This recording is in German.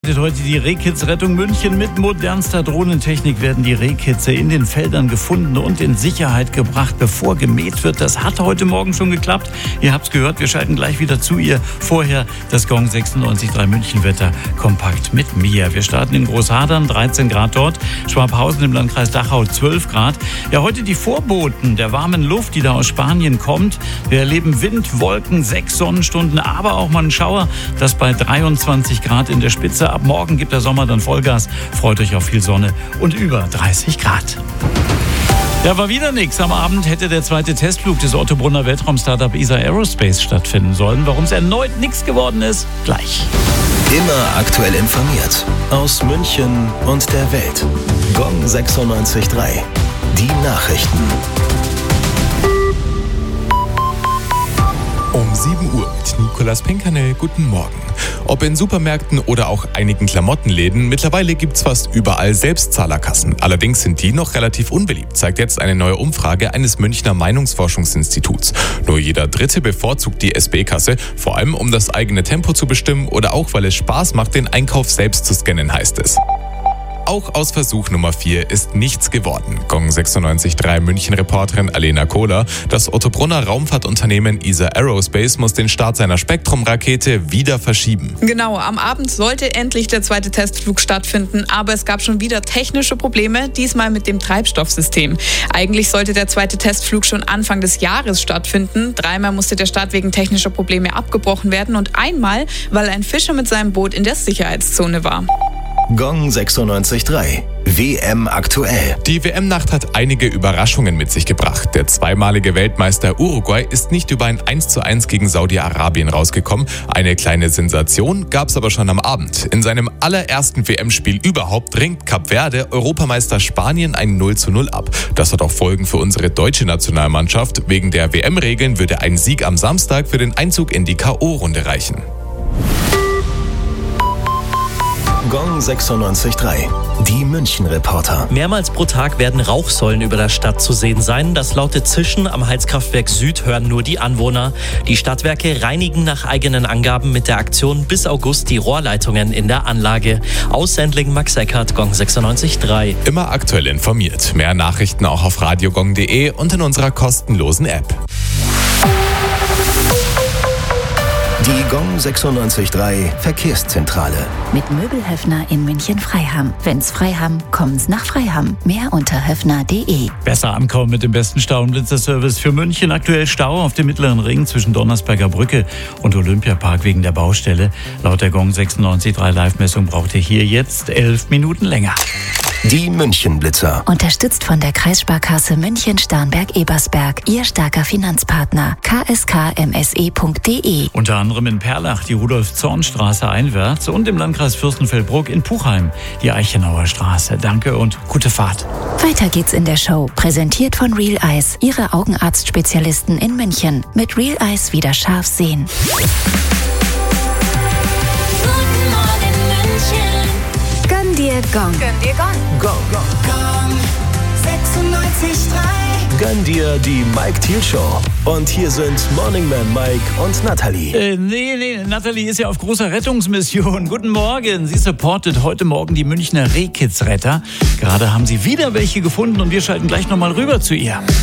Heute die Rehkitzrettung München. Mit modernster Drohnentechnik werden die Rehkitze in den Feldern gefunden und in Sicherheit gebracht, bevor gemäht wird. Das hat heute Morgen schon geklappt. Ihr habt es gehört, wir schalten gleich wieder zu ihr. Vorher das Gong 96.3 München-Wetter kompakt mit mir. Wir starten in Großhadern, 13 Grad dort. Schwabhausen im Landkreis Dachau 12 Grad. Ja, heute die Vorboten der warmen Luft, die da aus Spanien kommt. Wir erleben Wind, Wolken, 6 Sonnenstunden, aber auch mal einen Schauer. Das bei 23 Grad in der Spitze. Ab morgen gibt der Sommer dann Vollgas. Freut euch auf viel Sonne und über 30 Grad. Ja, war wieder nichts. Am Abend hätte der zweite Testflug des Ottobrunner Weltraum-Startup ESA Aerospace stattfinden sollen. Warum es erneut nichts geworden ist, gleich. Immer aktuell informiert. Aus München und der Welt. Gong 96.3. Die Nachrichten. Um 7 Uhr mit Nicolas Pinkanel. Guten Morgen. Ob in Supermärkten oder auch einigen Klamottenläden, mittlerweile gibt's fast überall Selbstzahlerkassen. Allerdings sind die noch relativ unbeliebt, zeigt jetzt eine neue Umfrage eines Münchner Meinungsforschungsinstituts. Nur jeder Dritte bevorzugt die SB-Kasse, vor allem um das eigene Tempo zu bestimmen oder auch, weil es Spaß macht, den Einkauf selbst zu scannen, heißt es. Auch aus Versuch Nummer 4 ist nichts geworden. Gong 96.3 München-Reporterin Alena Kohler. Das Ottobrunner Raumfahrtunternehmen ESA Aerospace muss den Start seiner Spektrum-Rakete wieder verschieben. Genau, am Abend sollte endlich der zweite Testflug stattfinden, aber es gab schon wieder technische Probleme, diesmal mit dem Treibstoffsystem. Eigentlich sollte der zweite Testflug schon Anfang des Jahres stattfinden. 3-mal musste der Start wegen technischer Probleme abgebrochen werden und einmal, weil ein Fischer mit seinem Boot in der Sicherheitszone war. Gong 96.3. WM aktuell. Die WM-Nacht hat einige Überraschungen mit sich gebracht. Der zweimalige Weltmeister Uruguay ist nicht über ein 1:1 gegen Saudi-Arabien rausgekommen. Eine kleine Sensation gab's aber schon am Abend. In seinem allerersten WM-Spiel überhaupt ringt Kap Verde Europameister Spanien ein 0:0 ab. Das hat auch Folgen für unsere deutsche Nationalmannschaft. Wegen der WM-Regeln würde ein Sieg am Samstag für den Einzug in die K.O.-Runde reichen. Gong 96.3. Die München-Reporter. Mehrmals pro Tag werden Rauchsäulen über der Stadt zu sehen sein. Das laute Zischen am Heizkraftwerk Süd hören nur die Anwohner. Die Stadtwerke reinigen nach eigenen Angaben mit der Aktion bis August die Rohrleitungen in der Anlage. Aus Sendling, Max Eckert, Gong 96.3. Immer aktuell informiert. Mehr Nachrichten auch auf radiogong.de und in unserer kostenlosen App. Die Gong 96.3 Verkehrszentrale. Mit Möbelhöfner in München-Freiham. Wenn's Freiham, kommen's nach Freiham. Mehr unter höfner.de. Besser ankommen mit dem besten Stau- und Blitzerservice für München. Aktuell Stau auf dem Mittleren Ring zwischen Donnersberger Brücke und Olympiapark wegen der Baustelle. Laut der Gong 96.3 Live-Messung braucht ihr hier jetzt 11 Minuten länger. Die München-Blitzer. Unterstützt von der Kreissparkasse München-Starnberg-Ebersberg. Ihr starker Finanzpartner. kskmse.de. Unter anderem in Perlach die Rudolf-Zorn-Straße einwärts und im Landkreis Fürstenfeldbruck in Puchheim die Eichenauer Straße. Danke und gute Fahrt. Weiter geht's in der Show. Präsentiert von Real Eyes. Ihre Augenarztspezialisten in München. Mit Real Eyes wieder scharf sehen. Gönn dir Gong. Gönn dir 96.3. Gönn dir die Mike Thiel Show. Und hier sind Morning Man Mike und Nathalie. Nee, Nathalie ist ja auf großer Rettungsmission. Guten Morgen. Sie supportet heute Morgen die Münchner Rehkitzretter. Gerade haben sie wieder welche gefunden und wir schalten gleich nochmal rüber zu ihr.